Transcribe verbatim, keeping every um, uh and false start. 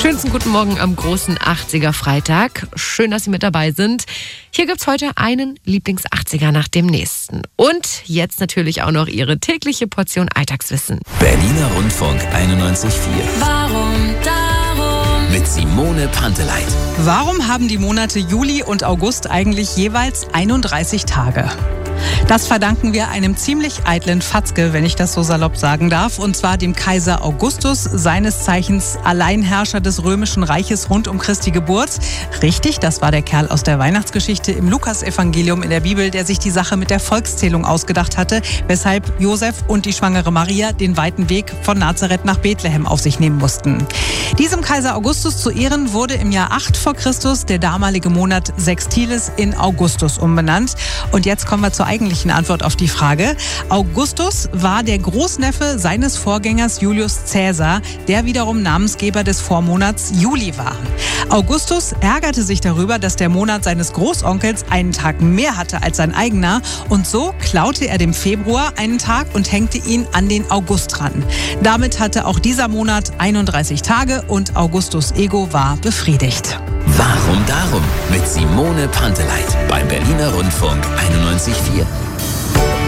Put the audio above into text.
Schönsten guten Morgen am großen achtziger-Freitag. Schön, dass Sie mit dabei sind. Hier gibt's heute einen Lieblings-achtziger nach dem nächsten. Und jetzt natürlich auch noch Ihre tägliche Portion Alltagswissen. Berliner Rundfunk einundneunzig Komma vier. Warum, darum. Mit Simone Panteleit. Warum haben die Monate Juli und August eigentlich jeweils einunddreißig Tage? Das verdanken wir einem ziemlich eitlen Fatzke, wenn ich das so salopp sagen darf, und zwar dem Kaiser Augustus, seines Zeichens Alleinherrscher des Römischen Reiches rund um Christi Geburt. Richtig, das war der Kerl aus der Weihnachtsgeschichte im Lukasevangelium in der Bibel, der sich die Sache mit der Volkszählung ausgedacht hatte, weshalb Josef und die schwangere Maria den weiten Weg von Nazareth nach Bethlehem auf sich nehmen mussten. Diesem Kaiser Augustus zu Ehren wurde im Jahr acht vor Christus der damalige Monat Sextilis in Augustus umbenannt. Und jetzt kommen wir zur eigentlichen Antwort auf die Frage. Augustus war der Großneffe seines Vorgängers Julius Caesar, der wiederum Namensgeber des Vormonats Juli war. Augustus ärgerte sich darüber, dass der Monat seines Großonkels einen Tag mehr hatte als sein eigener, und so klaute er dem Februar einen Tag und hängte ihn an den August ran. Damit hatte auch dieser Monat einunddreißig Tage und Augustus' Ego war befriedigt. Warum darum? Mit Simone Panteleit beim Berliner Rundfunk einundneunzig Komma vier.